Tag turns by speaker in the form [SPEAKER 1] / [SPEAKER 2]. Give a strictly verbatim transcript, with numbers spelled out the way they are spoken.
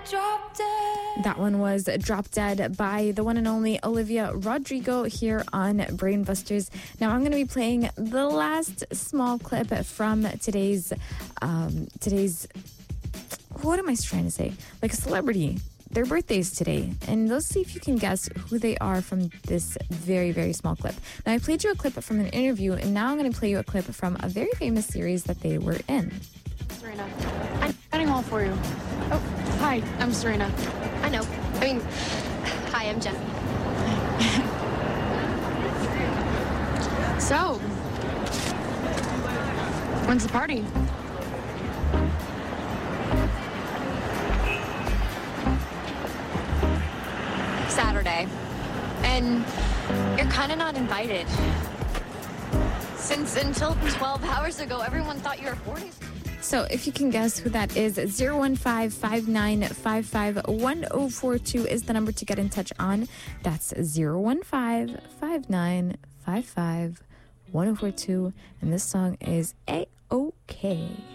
[SPEAKER 1] That one was Drop Dead by the one and only Olivia Rodrigo here on Brainbusters. Now I'm going to be playing the last small clip from today's, um, today's, what am I trying to say? Like a celebrity. Their birthdays today. And let's see if you can guess who they are from this very, very small clip. Now I played you a clip from an interview, and now I'm going to play you a clip from a very famous series that they were in.
[SPEAKER 2] Serena, I'm cutting all for you. Oh, hi, I'm Serena.
[SPEAKER 3] I know. I mean, hi, I'm Jen.
[SPEAKER 2] So, when's the party?
[SPEAKER 3] Saturday. And you're kind of not invited. Since until twelve hours ago, everyone thought you were forty.
[SPEAKER 1] So if you can guess who that is, zero one five, five nine five five, one zero four two is the number to get in touch on. That's zero one five, five nine five five, one zero four two. And this song is A-OK.